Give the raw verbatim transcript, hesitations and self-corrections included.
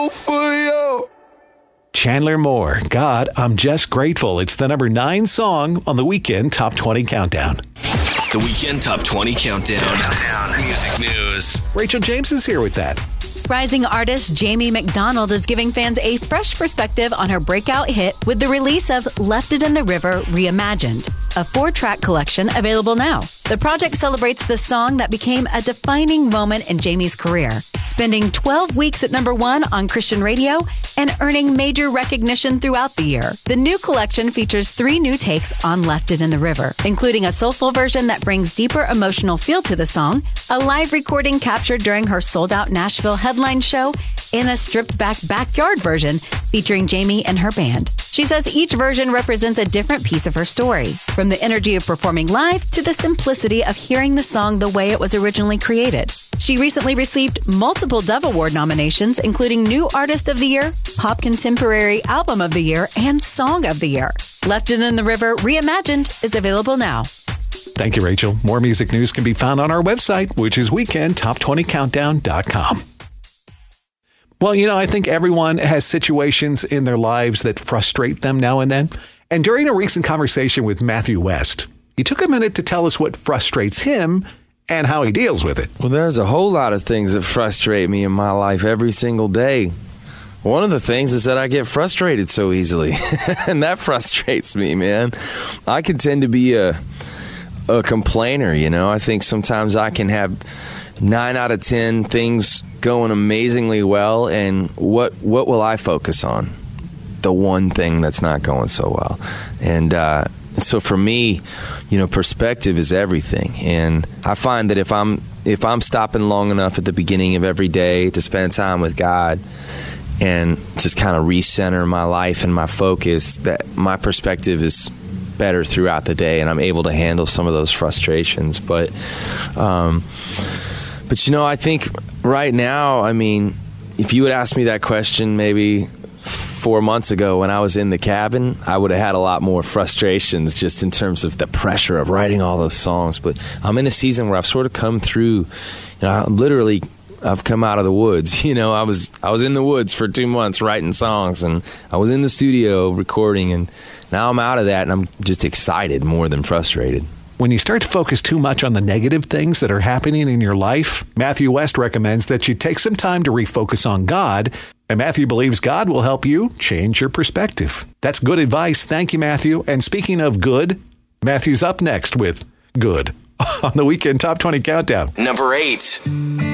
grateful for you. Chandler Moore, God, I'm Just Grateful. It's the number nine song on the Weekend Top twenty Countdown. The Weekend Top twenty Countdown. Music news. Rachel James is here with that. Rising artist Jamie McDonald is giving fans a fresh perspective on her breakout hit with the release of Left It in the River Reimagined, a four-track collection available now. The project celebrates the song that became a defining moment in Jamie's career, spending twelve weeks at number one on Christian radio and earning major recognition throughout the year. The new collection features three new takes on Left It in the River, including a soulful version that brings deeper emotional feel to the song, a live recording captured during her sold-out Nashville headline show, and a stripped-back backyard version featuring Jamie and her band. She says each version represents a different piece of her story, from the energy of performing live to the simplicity of hearing the song the way it was originally created. She recently received multiple Dove Award nominations, including New Artist of the Year, Pop Contemporary Album of the Year, and Song of the Year. Left It in the River Reimagined is available now. Thank you, Rachel. More music news can be found on our website, which is weekend top twenty countdown dot com. Well, you know, I think everyone has situations in their lives that frustrate them now and then. And during a recent conversation with Matthew West, he took a minute to tell us what frustrates him and how he deals with it. Well, there's a whole lot of things that frustrate me in my life every single day. One of the things is that I get frustrated so easily, and that frustrates me, man. I can tend to be a a complainer, you know. I think sometimes I can have nine out of ten things going amazingly well, and what what will I focus on? The one thing that's not going so well. And uh, so for me, you know, perspective is everything. And I find that if I'm if I'm stopping long enough at the beginning of every day to spend time with God and just kind of recenter my life and my focus, that my perspective is better throughout the day, and I'm able to handle some of those frustrations. But, um, but you know, I think right now, I mean, if you would ask me that question maybe four months ago when I was in the cabin, I would have had a lot more frustrations just in terms of the pressure of writing all those songs. But I'm in a season where I've sort of come through, you know, I literally I've come out of the woods. You know, I was I was in the woods for two months writing songs, and I was in the studio recording, and now I'm out of that, and I'm just excited more than frustrated. When you start to focus too much on the negative things that are happening in your life, Matthew West recommends that you take some time to refocus on God, and Matthew believes God will help you change your perspective. That's good advice. Thank you, Matthew. And speaking of good, Matthew's up next with Good on the Weekend Top twenty Countdown. Number eight.